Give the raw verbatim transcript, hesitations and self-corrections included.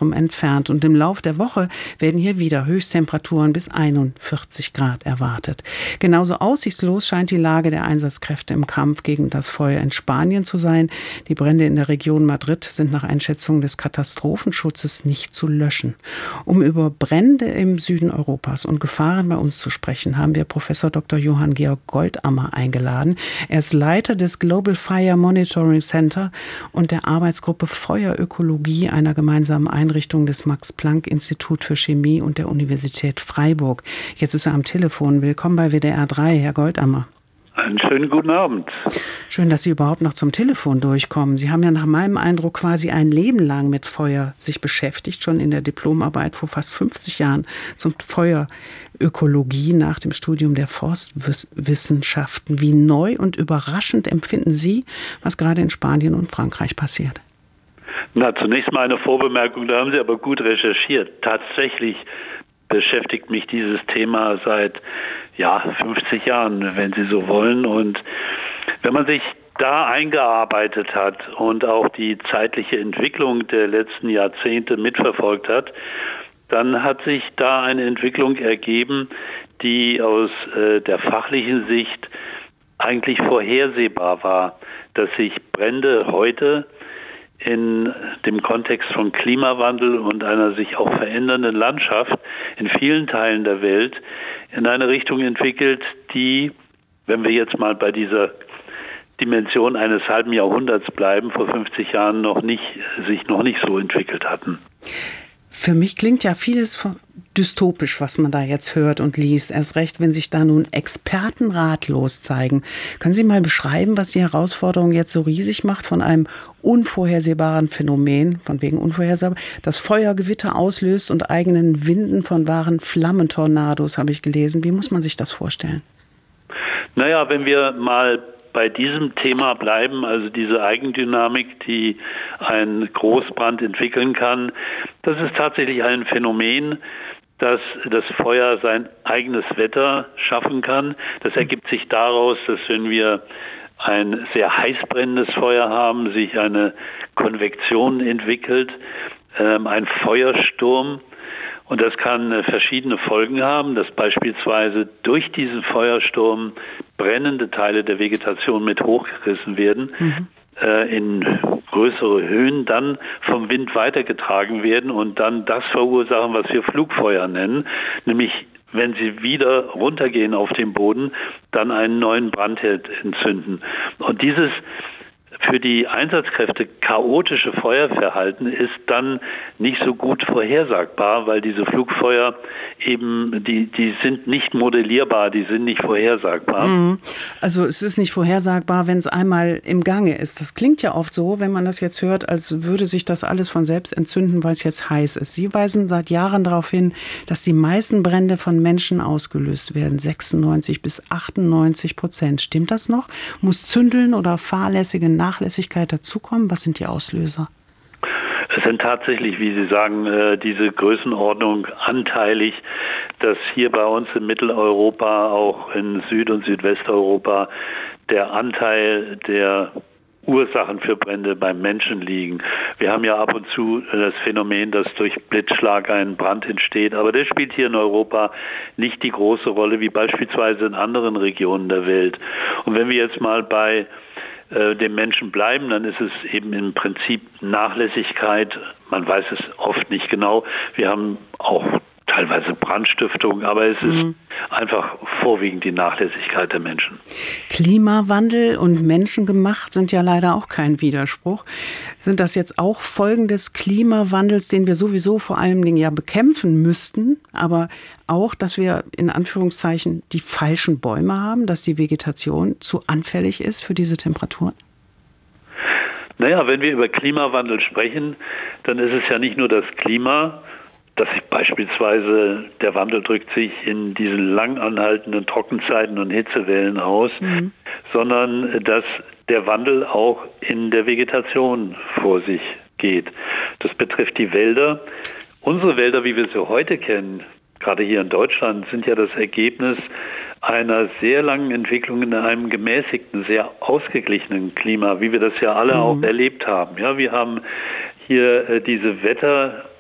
Stadtzentrum entfernt. Und im Lauf der Woche werden hier wieder Höchsttemperaturen bis einundvierzig Grad erwartet. Genauso aussichtslos scheint die Lage der Einsatzkräfte im Kampf gegen das Feuer in Spanien zu sein. Die Brände in der Region Madrid sind nach Einschätzung des Katastrophenschutzes nicht zu löschen. Um über Brände im Süden Europas und Gefahren bei uns zu sprechen, haben wir Professor Doktor Johann Georg Goldammer eingeladen. Er ist Leiter des Global Fire Monitoring Center und der Arbeitsgruppe Feuerökologie einer gemeinsamen Einrichtung des Max-Planck-Institut für Chemie und der Universität Freiburg. Jetzt ist er am Telefon. Willkommen bei W D R drei, Herr Goldammer. Einen schönen guten Abend. Schön, dass Sie überhaupt noch zum Telefon durchkommen. Sie haben ja nach meinem Eindruck quasi ein Leben lang mit Feuer sich beschäftigt, schon in der Diplomarbeit vor fast fünfzig Jahren zum Feuerökologie nach dem Studium der Forstwissenschaften. Wie neu und überraschend empfinden Sie, was gerade in Spanien und Frankreich passiert? Na, zunächst mal eine Vorbemerkung, da haben Sie aber gut recherchiert. Tatsächlich beschäftigt mich dieses Thema seit ja, fünfzig Jahren, wenn Sie so wollen. Und wenn man sich da eingearbeitet hat und auch die zeitliche Entwicklung der letzten Jahrzehnte mitverfolgt hat, dann hat sich da eine Entwicklung ergeben, die aus äh, der fachlichen Sicht eigentlich vorhersehbar war, dass sich Brände heute in dem Kontext von Klimawandel und einer sich auch verändernden Landschaft in vielen Teilen der Welt in eine Richtung entwickelt, die, wenn wir jetzt mal bei dieser Dimension eines halben Jahrhunderts bleiben, vor fünfzig Jahren noch nicht, sich noch nicht so entwickelt hatten. Für mich klingt ja vieles dystopisch, was man da jetzt hört und liest. Erst recht, wenn sich da nun Experten ratlos zeigen. Können Sie mal beschreiben, was die Herausforderung jetzt so riesig macht von einem unvorhersehbaren Phänomen, von wegen unvorhersehbar, das Feuergewitter auslöst und eigenen Winden von wahren Flammentornados, habe ich gelesen. Wie muss man sich das vorstellen? Naja, wenn wir mal bei diesem Thema bleiben, also diese Eigendynamik, die ein Großbrand entwickeln kann, das ist tatsächlich ein Phänomen, dass das Feuer sein eigenes Wetter schaffen kann. Das ergibt sich daraus, dass wenn wir ein sehr heiß brennendes Feuer haben, sich eine Konvektion entwickelt, ähm, ein Feuersturm. Und das kann verschiedene Folgen haben, dass beispielsweise durch diesen Feuersturm brennende Teile der Vegetation mit hochgerissen werden, mhm. äh, in größere Höhen dann vom Wind weitergetragen werden und dann das verursachen, was wir Flugfeuer nennen, nämlich wenn sie wieder runtergehen auf den Boden, dann einen neuen Brandherd entzünden. Und dieses für die Einsatzkräfte chaotische Feuerverhalten ist dann nicht so gut vorhersagbar, weil diese Flugfeuer eben, die, die sind nicht modellierbar, die sind nicht vorhersagbar. Also es ist nicht vorhersagbar, wenn es einmal im Gange ist. Das klingt ja oft so, wenn man das jetzt hört, als würde sich das alles von selbst entzünden, weil es jetzt heiß ist. Sie weisen seit Jahren darauf hin, dass die meisten Brände von Menschen ausgelöst werden, sechsundneunzig bis achtundneunzig Prozent. Stimmt das noch? Muss Zündeln oder fahrlässige Nachrichten Nachlässigkeit dazukommen? Was sind die Auslöser? Es sind tatsächlich, wie Sie sagen, diese Größenordnung anteilig, dass hier bei uns in Mitteleuropa, auch in Süd- und Südwesteuropa, der Anteil der Ursachen für Brände beim Menschen liegen. Wir haben ja ab und zu das Phänomen, dass durch Blitzschlag ein Brand entsteht, aber der spielt hier in Europa nicht die große Rolle wie beispielsweise in anderen Regionen der Welt. Und wenn wir jetzt mal bei dem Menschen bleiben, dann ist es eben im Prinzip Nachlässigkeit. Man weiß es oft nicht genau. Wir haben auch teilweise Brandstiftung, aber es ist mhm. einfach vorwiegend die Nachlässigkeit der Menschen. Klimawandel und menschengemacht sind ja leider auch kein Widerspruch. Sind das jetzt auch Folgen des Klimawandels, den wir sowieso vor allen Dingen ja bekämpfen müssten, aber auch, dass wir in Anführungszeichen die falschen Bäume haben, dass die Vegetation zu anfällig ist für diese Temperaturen? Naja, wenn wir über Klimawandel sprechen, dann ist es ja nicht nur das Klima, dass sich beispielsweise der Wandel drückt sich in diesen lang anhaltenden Trockenzeiten und Hitzewellen aus, mhm. sondern dass der Wandel auch in der Vegetation vor sich geht. Das betrifft die Wälder. Unsere Wälder, wie wir sie heute kennen, gerade hier in Deutschland, sind ja das Ergebnis einer sehr langen Entwicklung in einem gemäßigten, sehr ausgeglichenen Klima, wie wir das ja alle mhm. auch erlebt haben. Ja, wir haben hier äh, diese Wetter